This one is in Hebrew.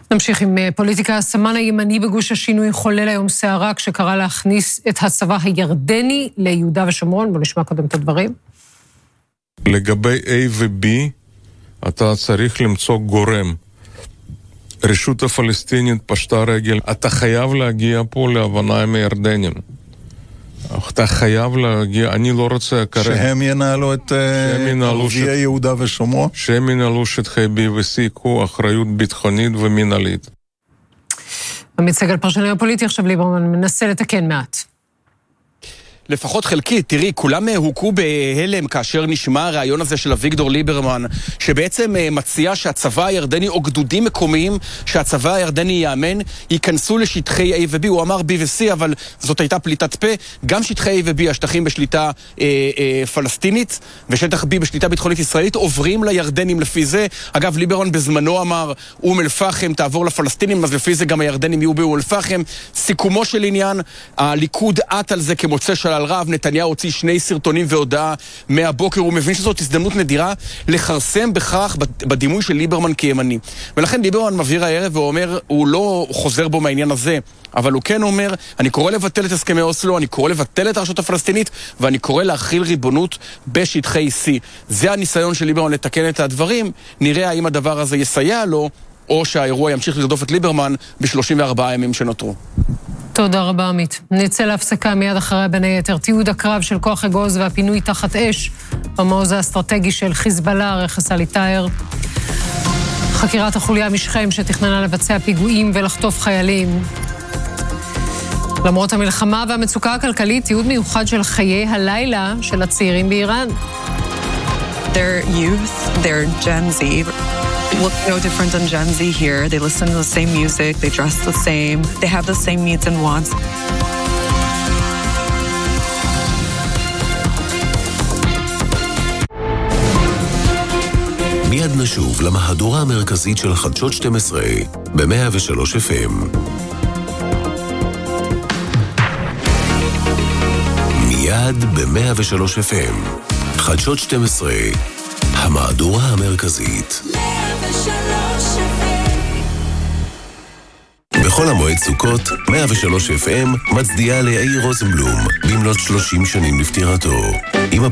נמשיך עם פוליטיקה. הסמן הימני בגוש השינוי חולל היום סערה כשקרא להכניס את הצבא הירדני ליהודה ושומרון. בוא נשמע קודם את הדברים. לגבי A ו-B, אתה צריך למצוא גורם. רשות הפלסטינית פשטה רגל. אתה חייב להגיע פה להבנה עם הירדנים. אתה חייב להגיע, אני לא רוצה כרגע. שהם ינהלו את ערביי יהודה ושומרון? שהם ינהלו שטחי B ו-C, קחו אחריות ביטחונית ומנהלית. עמית סגל, פרשני הפוליטי, עכשיו ליברמן מנסה לתקן מעט. לפחות חלקית, תראי, כולם הוקו בהלם כאשר נשמע הרעיון הזה של אביגדור ליברמן, שבעצם מציע שהצבא הירדני או גדודים מקומיים שהצבא הירדני יאמן, ייכנסו לשטחי A ו-B. הוא אמר B ו-C, אבל זאת הייתה פליטת פה. גם שטחי A ו-B, השטחים בשליטה פלסטינית, ושטח B בשליטה ביטחונית ישראלית, עוברים לירדנים לפי זה. אגב, ליברמן בזמנו אמר, אום אל-פחם תעבור לפלסטינים, אז לפי זה גם הירדנים יהיו באום אל-פחם. סיכומו של עניין, הליכוד עט על זה כמוצא של על רב. נתניהו הוציא 2 סרטונים והודעה מהבוקר. הוא מבין שזאת הזדמנות נדירה לחרסם בכך בדימוי של ליברמן כימני. ולכן ליברמן מבהיר הערב ואומר, הוא לא חוזר בו מהעניין הזה, אבל הוא כן אומר, אני קורא לבטל את הסכמי אוסלו, אני קורא לבטל את הרשות הפלסטינית, ואני קורא להכיל ריבונות בשטחי C. זה הניסיון של ליברמן לתקן את הדברים. נראה האם הדבר הזה יסייע לו, או שהאירוע ימשיך לרדוף את ליברמן ב-34 הימים שנותרו. תודה רבה עמית. נצא להפסקה מיד אחרי בין היתר. תיעוד הקרב של כוח אגוז והפינוי תחת אש במעוז האסטרטגי של חיזבאללה, רכס עלי טאהר. חקירת החוליה משכם שתכננה לבצע פיגועים ולחטוף חיילים. למרות המלחמה והמצוקה הכלכלית, תיעוד מיוחד של חיי הלילה של הצעירים באיראן. Their youth, their Gen Z, look no different than Gen Z here. They listen to the same music, they dress the same, they have the same needs and wants. מיד נשוב למהדורה המרכזית של חדשות 12 ב-103 FM. מיד ב-103 FM. חדשות 12, המהדורה המרכזית. 103 בכל המועד סוכות, 103 FM מצדיעה ליאיר רוזנבלום במלאת 30 שנים לפטירתו. עם